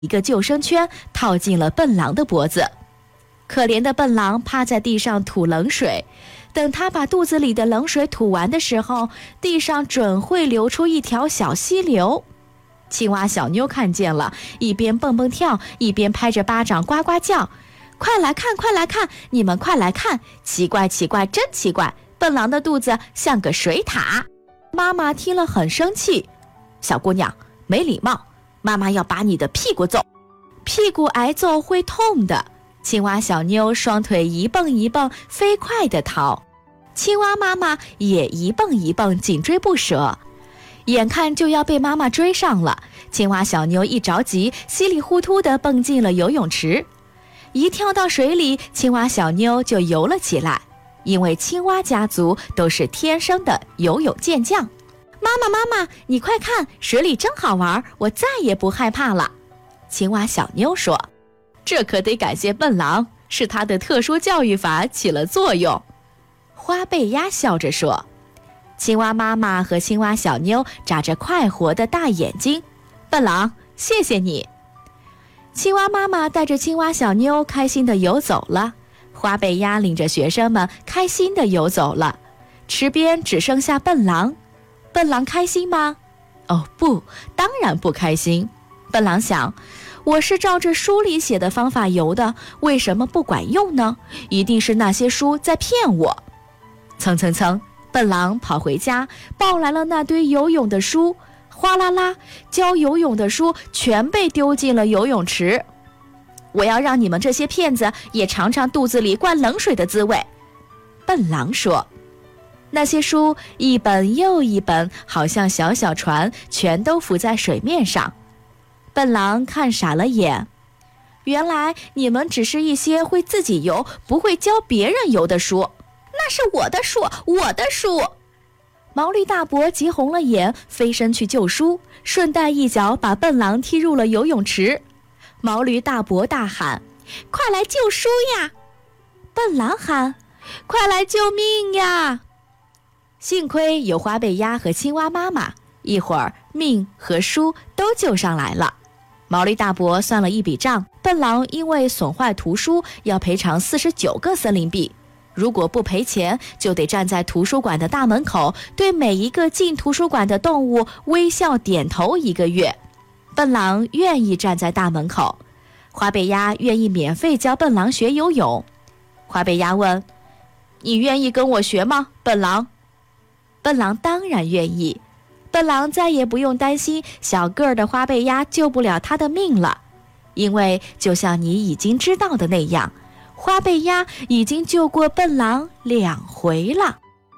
一个救生圈套进了笨狼的脖子。可怜的笨狼趴在地上吐冷水，等他把肚子里的冷水吐完的时候，地上准会流出一条小溪流。青蛙小妞看见了，一边蹦蹦跳，一边拍着巴掌呱呱叫：快来看，快来看，你们快来看，奇怪奇怪，真奇怪，笨狼的肚子像个水塔。妈妈听了很生气：小姑娘，没礼貌，妈妈要把你的屁股揍，屁股挨揍会痛的。青蛙小妞双腿一蹦一蹦，飞快地逃，青蛙妈妈也一蹦一蹦，紧追不舍。眼看就要被妈妈追上了，青蛙小妞一着急，稀里糊涂地蹦进了游泳池。一跳到水里，青蛙小妞就游了起来，因为青蛙家族都是天生的游泳健将。妈妈妈妈，你快看，水里真好玩，我再也不害怕了。青蛙小妞说：这可得感谢笨狼，是他的特殊教育法起了作用。花背鸭笑着说。青蛙妈妈和青蛙小妞眨着快活的大眼睛：笨狼，谢谢你。青蛙妈妈带着青蛙小妞开心地游走了，花背鸭领着学生们开心地游走了。池边只剩下笨狼。笨狼开心吗？哦不，当然不开心。笨狼想，我是照着书里写的方法游的，为什么不管用呢？一定是那些书在骗我。蹭蹭蹭，笨狼跑回家，抱来了那堆游泳的书，哗啦啦，教游泳的书全被丢进了游泳池。我要让你们这些骗子也尝尝肚子里灌冷水的滋味。笨狼说。那些书一本又一本，好像小小船，全都浮在水面上。笨狼看傻了眼，原来你们只是一些会自己游，不会教别人游的书。那是我的书，我的书！毛驴大伯急红了眼，飞身去救书，顺带一脚把笨狼踢入了游泳池。毛驴大伯大喊：快来救书呀！笨狼喊：快来救命呀！幸亏有花背鸭和青蛙妈妈，一会儿命和书都救上来了。毛驴大伯算了一笔账，笨狼因为损坏图书要赔偿49个森林币，如果不赔钱，就得站在图书馆的大门口，对每一个进图书馆的动物微笑点头1个月。笨狼愿意站在大门口，花背鸭愿意免费教笨狼学游泳。花背鸭问：你愿意跟我学吗，笨狼？笨狼当然愿意。笨狼再也不用担心小个儿的花背鸭救不了他的命了，因为就像你已经知道的那样，花背鸭已经救过笨狼2回了。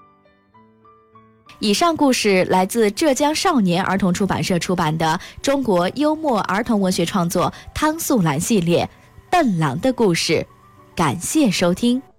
以上故事来自浙江少年儿童出版社出版的中国幽默儿童文学创作汤素兰系列《笨狼的故事》，感谢收听。